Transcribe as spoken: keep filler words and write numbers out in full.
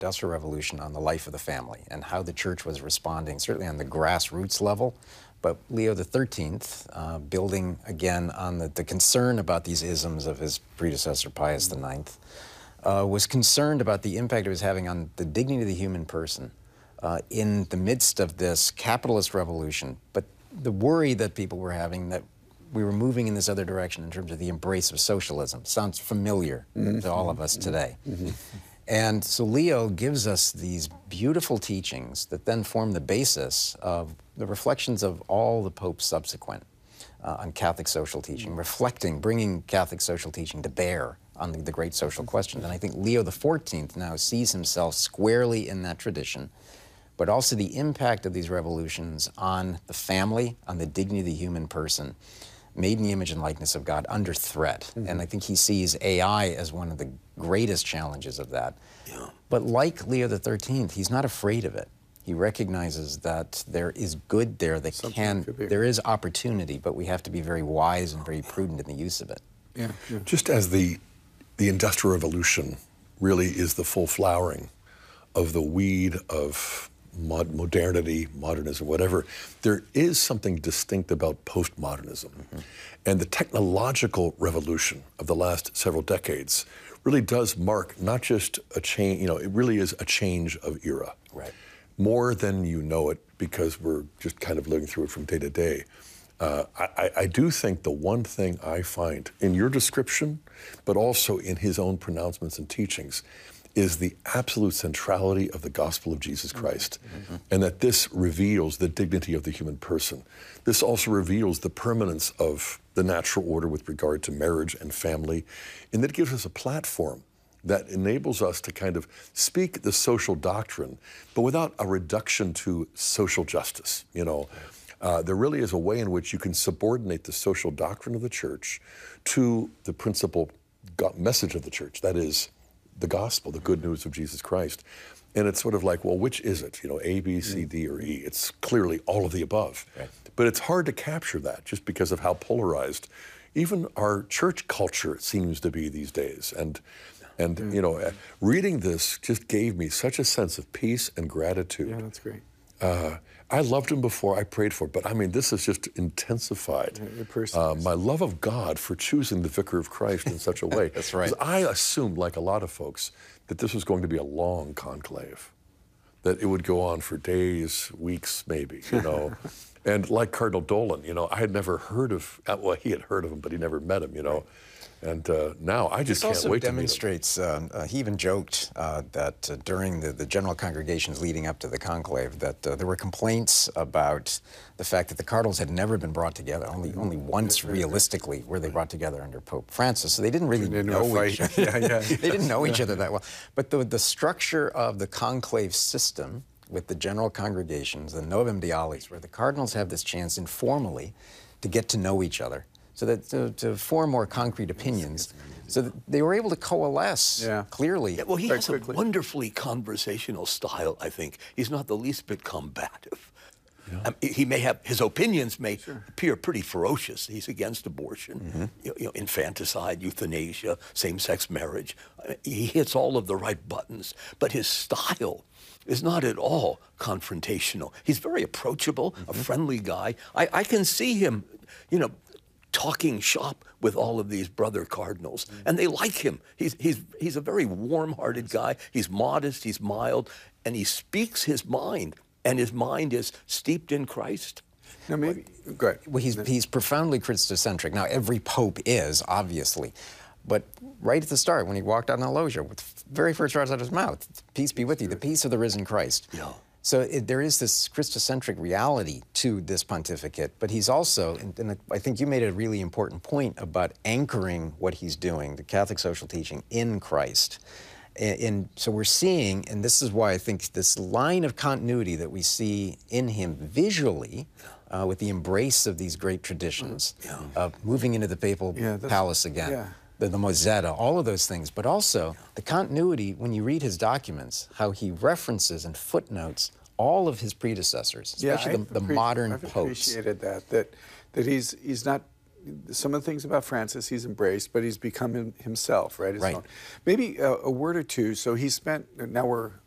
Industrial Revolution on the life of the family and how the church was responding, certainly on the grassroots level. But Leo the thirteenth, uh, building again on the, the concern about these isms of his predecessor, Pius the ninth, uh, was concerned about the impact it was having on the dignity of the human person uh, in the midst of this capitalist revolution. But the worry that people were having that we were moving in this other direction in terms of the embrace of socialism. Sounds familiar mm-hmm. to all of us today. Mm-hmm. And so Leo gives us these beautiful teachings that then form the basis of the reflections of all the popes subsequent uh, on Catholic social teaching, reflecting, bringing Catholic social teaching to bear on the, the great social questions. And I think Leo the fourteenth now sees himself squarely in that tradition, but also the impact of these revolutions on the family, on the dignity of the human person, made in the image and likeness of God, under threat. Mm-hmm. And I think he sees A I as one of the greatest challenges of that. Yeah. But like Leo the thirteenth, he's not afraid of it. He recognizes that there is good there that Something can, there is opportunity, but we have to be very wise and very prudent in the use of it. Yeah. Yeah. Just as the, the Industrial Revolution really is the full flowering of the weed of Mod modernity, modernism, whatever, there is something distinct about postmodernism. Mm-hmm. And the technological revolution of the last several decades really does mark not just a change, you know, it really is a change of era. Right. More than you know it, because we're just kind of living through it from day to day. Uh, I, I do think the one thing I find in your description, but also in his own pronouncements and teachings, is the absolute centrality of the gospel of Jesus Christ, mm-hmm. and that this reveals the dignity of the human person. This also reveals the permanence of the natural order with regard to marriage and family, and that gives us a platform that enables us to kind of speak the social doctrine, but without a reduction to social justice. You know, uh, there really is a way in which you can subordinate the social doctrine of the church to the principal message of the church, that is, the gospel, the good news of Jesus Christ. And it's sort of like, well, which is it? You know, A, B, C, D, or E? It's clearly all of the above. Right. But it's hard to capture that just because of how polarized even our church culture seems to be these days. And, and yeah. you know, reading this just gave me such a sense of peace and gratitude. Yeah, that's great. Uh, I loved him before, I prayed for it, but I mean, this has just intensified uh, my love of God for choosing the Vicar of Christ in such a way. That's right. I assumed, like a lot of folks, that this was going to be a long conclave, that it would go on for days, weeks, maybe, you know. And like Cardinal Dolan, you know, I had never heard of, well, he had heard of him, but he never met him, you know. And uh, now I just this can't wait demonstrates, to meet him. Uh, uh, he even joked uh, that uh, during the, the general congregations leading up to the conclave that uh, there were complaints about the fact that the cardinals had never been brought together, only only once realistically were they brought together under Pope Francis. So they didn't really didn't know each other. yeah, yeah. They didn't know each other that well. But the, the structure of the conclave system with the general congregations, the Novum Dialis, where the cardinals have this chance informally to get to know each other, so that to, to form more concrete opinions, so that they were able to coalesce yeah. clearly. Yeah, well, he Very has quickly. a wonderfully conversational style, I think. He's not the least bit combative. Yeah. Um, he may have, his opinions may sure. appear pretty ferocious. He's against abortion, mm-hmm. you, you know, infanticide, euthanasia, same-sex marriage. Uh, he hits all of the right buttons, but his style is not at all confrontational. He's very approachable, mm-hmm. a friendly guy. I, I can see him, you know, talking shop with all of these brother cardinals, mm-hmm. and they like him. He's, he's, he's a very warm-hearted guy. He's modest, he's mild, and he speaks his mind, and his mind is steeped in Christ. No, maybe, go ahead. Well, he's, he's profoundly Christocentric. Now, every pope is, obviously, but right at the start, when he walked out in the loggia, with the very first words out of his mouth, peace be with you, the peace of the risen Christ. Yeah. So it, there is this Christocentric reality to this pontificate, but he's also, and, and I think you made a really important point about anchoring what he's doing, the Catholic social teaching, in Christ. And, and so we're seeing, and this is why I think this line of continuity that we see in him visually, uh, with the embrace of these great traditions, yeah. of moving into the papal yeah, palace again, yeah. the, the Mosetta, all of those things, but also the continuity when you read his documents, how he references and footnotes all of his predecessors, especially yeah, the, the modern I've popes. appreciated that, that, that he's, he's not, some of the things about Francis he's embraced, but he's become him, himself, right? His right. own. Maybe a, a word or two. So he spent, now we're